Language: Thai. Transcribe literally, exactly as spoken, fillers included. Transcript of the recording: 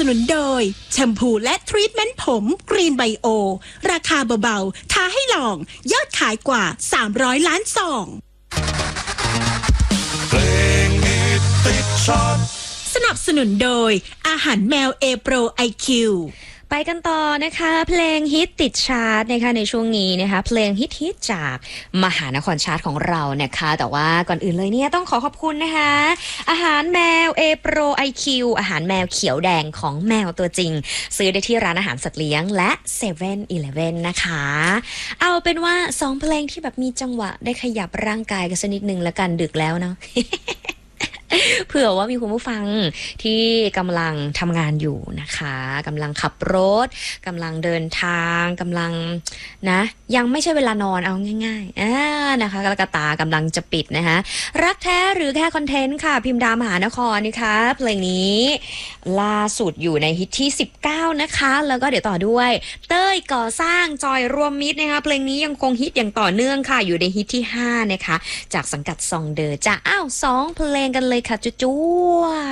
นุนโดยแชมพูและทรีทเมนต์ผมกรีนไบโอราคาเบาๆท้าให้ลองยอดขายกว่าสามร้อยล้านซองเพลงฮิตติดชาร์ตสนับสนุนโดยอาหารแมวเอโปรไอคิวไปกันต่อนะคะเพลงฮิตติดชาร์ตนะคะในช่วงนี้นะคะเพลงฮิตฮิตจากมหานครชาร์ตของเรานะคะแต่ว่าก่อนอื่นเลยเนี่ยต้องขอขอบคุณนะคะอาหารแมวเอโปรไอคิวอาหารแมวเขียวแดงของแมวตัวจริงซื้อได้ที่ร้านอาหารสัตว์เลี้ยงและเซเว่นอีเลฟเว่นนะคะเอาเป็นว่าสองเพลงที่แบบมีจังหวะได้ขยับร่างกายกันสักนิดนึงแล้วกันดึกแล้วเนาะ เผื่อว่ามีคุณผู้ฟังที่กำลังทำงานอยู่นะคะกำลังขับรถกำลังเดินทางกำลังนะยังไม่ใช่เวลานอนเอาง่ายๆอ่านะคะกระกตากำลังจะปิดนะคะรักแท้หรือแค่คอนเทนต์ค่ะพิมพ์ดามหานครนะคะเพลงนี้ล่าสุดอยู่ในฮิตที่สิบเก้านะคะแล้วก็เดี๋ยวต่อด้วยเต้ยก่อสร้างจอยรวมมิตรนะคะเพลงนี้ยังคงฮิตอย่างต่อเนื่องค่ะอยู่ในฮิตที่ห้านะคะจากสังกัดซองเดอจ้ะอ้าวสองเพลงกันเลยค่ะจุ๊ว